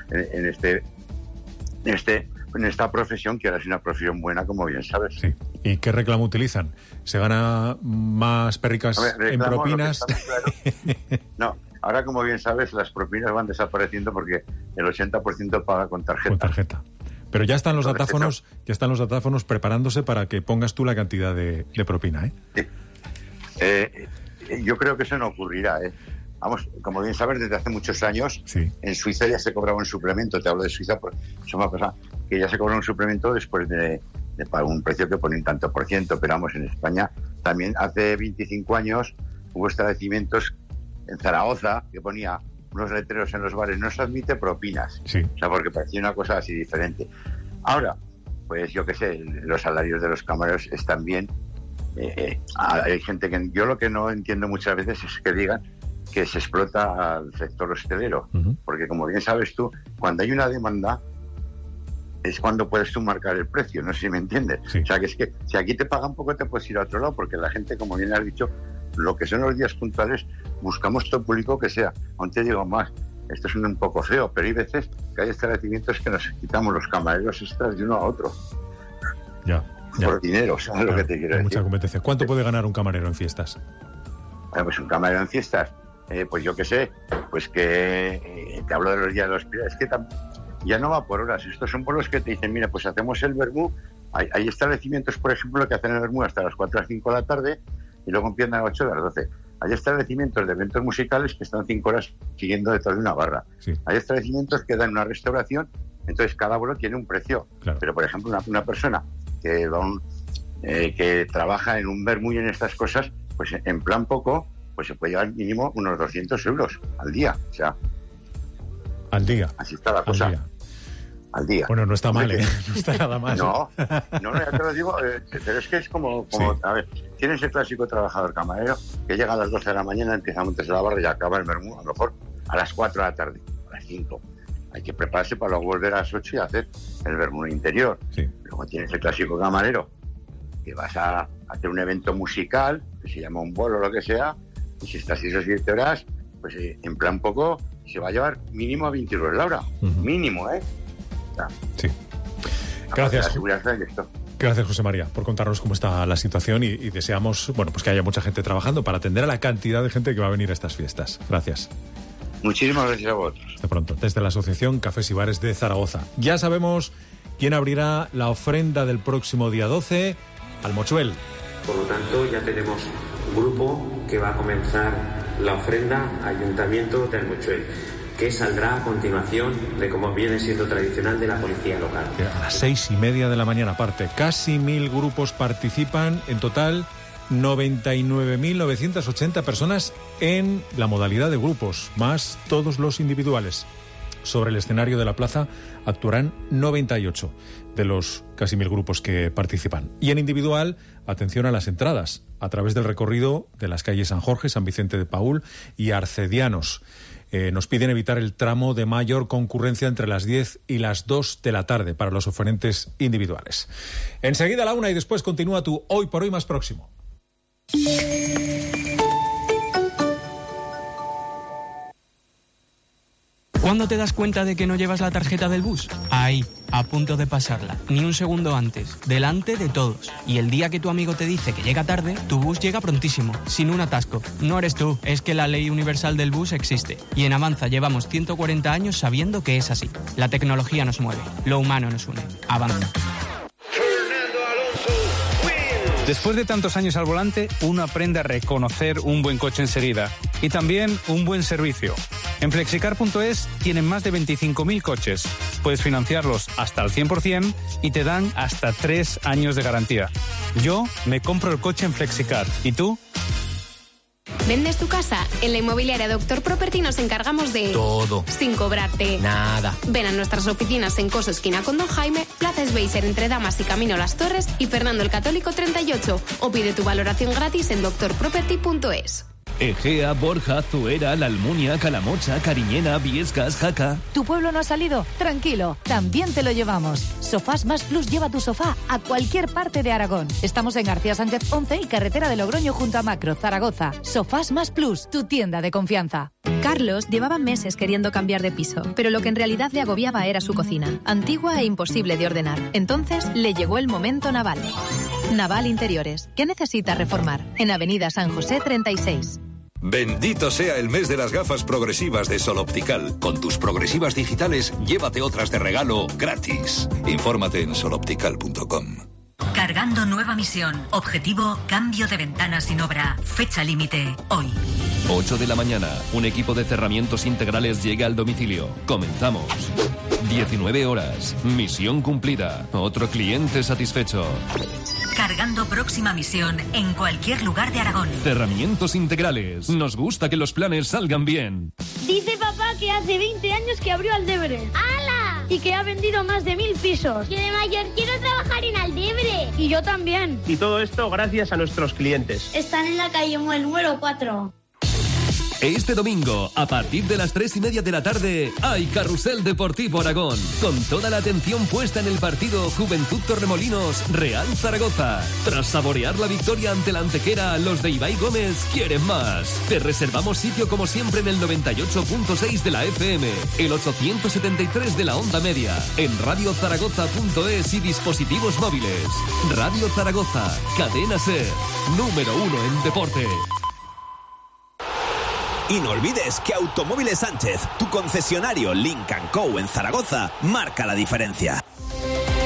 en esta profesión, que ahora es una profesión buena, como bien sabes. Sí. ¿Y qué reclamo utilizan? ¿Se gana más perricas en propinas? No, ahora, como bien sabes, las propinas van desapareciendo porque el 80% paga con tarjeta. Con tarjeta. Pero ya están los datáfonos preparándose para que pongas tú la cantidad de propina, ¿eh? Sí. Yo creo que eso no ocurrirá, ¿eh? Vamos, como bien sabes, desde hace muchos años, sí, en Suiza ya se cobraba un suplemento. Te hablo de Suiza, pues es una cosa que ya se cobra un suplemento después de un precio que ponen tanto por ciento. Pero vamos, en España también hace 25 años hubo establecimientos en Zaragoza que ponía unos letreros en los bares: no se admite propinas. Sí. O sea, porque parecía una cosa así diferente. Ahora, pues yo qué sé, los salarios de los camareros están bien. Hay gente que... Yo lo que no entiendo muchas veces es que digan que se explota al sector hostelero. Porque, como bien sabes tú, cuando hay una demanda es cuando puedes tú marcar el precio. No sé si me entiendes. Sí. O sea, que es que si aquí te pagan poco, te puedes ir a otro lado, porque la gente, como bien has dicho, lo que son los días puntuales, buscamos todo público que sea. Aún te digo más, esto es un poco feo, pero hay veces que hay establecimientos que nos quitamos los camareros extras de uno a otro. Ya. Por dinero, ¿sabes lo que te quiero decir? Mucha competencia. ¿Cuánto puede ganar un camarero en fiestas? Pues un camarero en fiestas, pues yo qué sé, pues que te hablo de los días de los pies, es que ya no va por horas. Estos son por los que te dicen, mira, pues hacemos el vermú. Hay establecimientos, por ejemplo, que hacen el vermú hasta las 4 a las 5 de la tarde y luego empiezan a las 8 a las 12. Hay establecimientos de eventos musicales que están 5 horas siguiendo detrás de una barra. Sí. Hay establecimientos que dan una restauración, entonces cada bolo tiene un precio. Claro. Pero, por ejemplo, una persona que trabaja en un vermú y en estas cosas, pues en plan poco, pues se puede llevar mínimo unos 200 euros al día. O sea, al día. Así está la cosa. Al día. Bueno, no está mal, ¿eh? No está nada mal. No, ya te lo digo, pero es que es como sí. A ver, tienes el clásico trabajador camarero que llega a las 12 de la mañana, empieza a montarse la barra y acaba el vermú, a lo mejor a las 4 de la tarde, a las 5. Hay que prepararse para luego volver a las 8 y hacer el vermú interior. Sí. Luego tienes el clásico camarero que vas a hacer un evento musical, que se llama un bolo o lo que sea, y si estás 6 o 7 horas, pues en plan poco, se va a llevar mínimo a 20 euros la hora. Mínimo, ¿eh? Sí. Gracias. Gracias, José María, por contarnos cómo está la situación y deseamos, bueno, pues que haya mucha gente trabajando para atender a la cantidad de gente que va a venir a estas fiestas. Gracias. Muchísimas gracias a vosotros. Hasta pronto. Desde la Asociación Cafés y Bares de Zaragoza. Ya sabemos quién abrirá la ofrenda del próximo día 12, Almochuel. Por lo tanto, ya tenemos un grupo que va a comenzar la ofrenda Ayuntamiento de Almochuel, que saldrá a continuación de como viene siendo tradicional de la policía local. A las 6:30 de la mañana aparte. Casi 1.000 grupos participan, en total 99.980 personas en la modalidad de grupos, más todos los individuales. Sobre el escenario de la plaza actuarán 98 de los casi 1.000 grupos que participan. Y en individual, atención a las entradas, a través del recorrido de las calles San Jorge, San Vicente de Paúl y Arcedianos. Nos piden evitar el tramo de mayor concurrencia entre las 10 y las 2 de la tarde para los oferentes individuales. Enseguida a la 1 y después continúa tu Hoy por Hoy más próximo. ¿Cuándo te das cuenta de que no llevas la tarjeta del bus? Ahí, a punto de pasarla. Ni un segundo antes, delante de todos. Y el día que tu amigo te dice que llega tarde, tu bus llega prontísimo, sin un atasco. No eres tú, es que la ley universal del bus existe. Y en Avanza llevamos 140 años sabiendo que es así. La tecnología nos mueve, lo humano nos une. Avanza. Después de tantos años al volante, uno aprende a reconocer un buen coche enseguida y también un buen servicio. En Flexicar.es tienen más de 25.000 coches. Puedes financiarlos hasta el 100% y te dan hasta 3 años de garantía. Yo me compro el coche en Flexicar. ¿Y tú? ¿Vendes tu casa? En la inmobiliaria Doctor Property nos encargamos de... todo. Sin cobrarte... nada. Ven a nuestras oficinas en Coso Esquina con Don Jaime, Plaza Sveiser entre Damas y Camino Las Torres y Fernando el Católico 38. O pide tu valoración gratis en doctorproperty.es. Egea, Borja, Zuera, La Almunia, Calamocha, Cariñena, Viescas, Jaca... ¿Tu pueblo no ha salido? Tranquilo, también te lo llevamos. Sofás Más Plus lleva tu sofá a cualquier parte de Aragón. Estamos en García Sánchez 11 y carretera de Logroño junto a Macro, Zaragoza. Sofás Más Plus, tu tienda de confianza. Carlos llevaba meses queriendo cambiar de piso, pero lo que en realidad le agobiaba era su cocina, antigua e imposible de ordenar. Entonces le llegó el momento Naval. Naval Interiores. ¿Qué necesita reformar? En Avenida San José 36. Bendito sea el mes de las gafas progresivas de Sol Optical. Con tus progresivas digitales, llévate otras de regalo gratis. Infórmate en soloptical.com. Cargando nueva misión. Objetivo, cambio de ventanas sin obra. Fecha límite, hoy. 8 de la mañana, un equipo de cerramientos integrales llega al domicilio. Comenzamos. 19 horas, misión cumplida. Otro cliente satisfecho. Cargando próxima misión en cualquier lugar de Aragón. Cerramientos integrales. Nos gusta que los planes salgan bien. Dice papá que hace 20 años que abrió Aldebre. ¡Hala! Y que ha vendido más de 1000 pisos. Yo de mayor quiero trabajar en Aldebre. Y yo también. Y todo esto gracias a nuestros clientes. Están en la calle Muel número 4. Este domingo, a partir de las 3:30 de la tarde, hay Carrusel Deportivo Aragón, con toda la atención puesta en el partido Juventud Torremolinos Real Zaragoza. Tras saborear la victoria ante la Antequera, los de Ibai Gómez quieren más. Te reservamos sitio como siempre en el 98.6 de la FM, el 873 de la onda media, en radiozaragoza.es y dispositivos móviles. Radio Zaragoza, cadena SER, número 1 en deporte. Y no olvides que Automóviles Sánchez, tu concesionario Lynk & Co en Zaragoza, marca la diferencia.